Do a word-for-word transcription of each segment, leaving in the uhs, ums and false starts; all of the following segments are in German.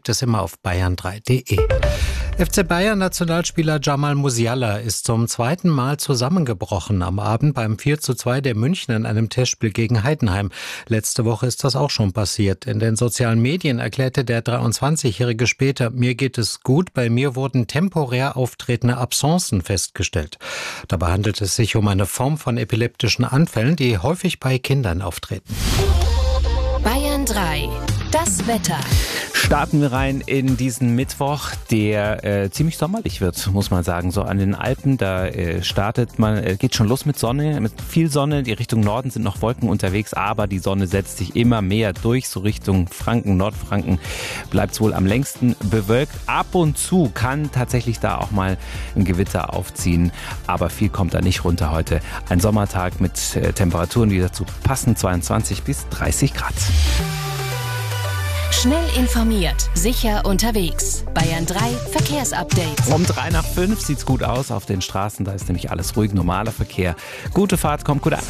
gibt es immer auf bayern drei punkt de. F C Bayern-Nationalspieler Jamal Musiala ist zum zweiten Mal zusammengebrochen am Abend beim vier zu zwei der München in einem Testspiel gegen Heidenheim. Letzte Woche ist das auch schon passiert. In den sozialen Medien erklärte der dreiundzwanzigjährige später: Mir geht es gut, bei mir wurden temporär auftretende Absenzen festgestellt. Dabei handelt es sich um eine Form von epileptischen Anfällen, die häufig bei Kindern auftreten. Bayern drei. Das Wetter. Starten wir rein in diesen Mittwoch, der äh, ziemlich sommerlich wird, muss man sagen. So an den Alpen, da äh, startet man, äh, geht schon los mit Sonne, mit viel Sonne. Die Richtung Norden sind noch Wolken unterwegs, aber die Sonne setzt sich immer mehr durch. So Richtung Franken, Nordfranken bleibt es wohl am längsten bewölkt. Ab und zu kann tatsächlich da auch mal ein Gewitter aufziehen, aber viel kommt da nicht runter heute. Ein Sommertag mit äh, Temperaturen, die dazu passen, zweiundzwanzig bis dreißig Grad. Schnell informiert, sicher unterwegs. Bayern drei Verkehrsupdate. Um drei nach fünf sieht's gut aus auf den Straßen. Da ist nämlich alles ruhig, normaler Verkehr. Gute Fahrt, kommt gut an.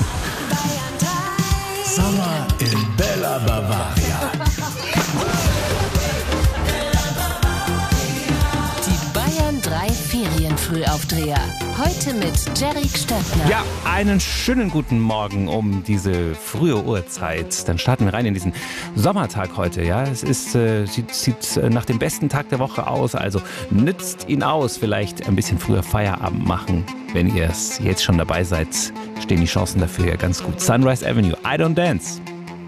Sommer in Bella Bavaria. Die Bayern drei Ferienfrühaufdreher. Heute mit Jerry Stöckner. Ja, einen schönen guten Morgen um diese frühe Uhrzeit. Dann starten wir rein in diesen Sommertag heute. Ja, es ist, äh, sieht, sieht nach dem besten Tag der Woche aus. Also nützt ihn aus. Vielleicht ein bisschen früher Feierabend machen. Wenn ihr es jetzt schon dabei seid, stehen die Chancen dafür ja ganz gut. Sunrise Avenue, I Don't Dance.